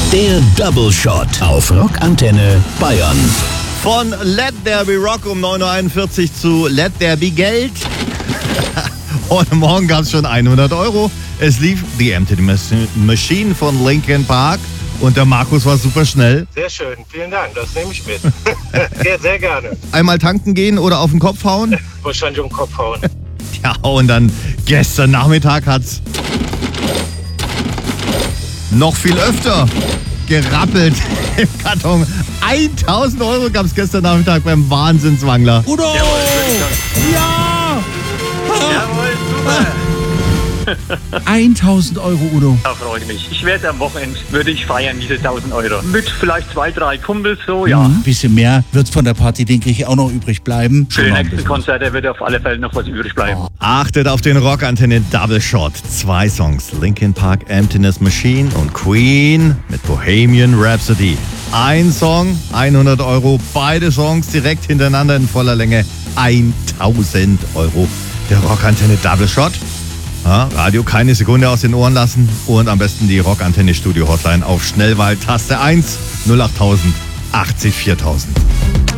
Der Double Shot auf Rockantenne Bayern. Von Let There Be Rock um 9.41 Uhr zu Let There Be Geld. Heute Morgen gab es schon 100 Euro. Es lief The Empty Machine von Linkin Park. Und der Markus war super schnell. Sehr schön, vielen Dank, das nehme ich mit. Ja, sehr gerne. Einmal tanken gehen oder auf den Kopf hauen? Wahrscheinlich um den Kopf hauen. Ja, und dann gestern Nachmittag hat's noch viel öfter gerappelt im Karton. 1000 Euro gab es gestern Nachmittag beim Wahnsinnswangler. Udo! Ja! Jawohl, super. 1000 Euro, Udo. Da freue ich mich. Ich werde am Wochenende, würde ich feiern, diese 1000 Euro. Mit vielleicht 2, 3 Kumpels, so, ja. Ein bisschen mehr wird von der Party, denke ich, auch noch übrig bleiben. Für die nächsten Konzerte wird auf alle Fälle noch was übrig bleiben. Achtet auf den Rockantenne Double Shot. 2 Songs, Linkin Park, Emptiness Machine und Queen mit Bohemian Rhapsody. Ein Song, 100 Euro. Beide Songs direkt hintereinander in voller Länge. 1000 Euro. Der Rockantenne Double Shot. Ja, Radio keine Sekunde aus den Ohren lassen und am besten die Rockantenne Studio Hotline auf Schnellwahl Taste 1 08000 80 4000.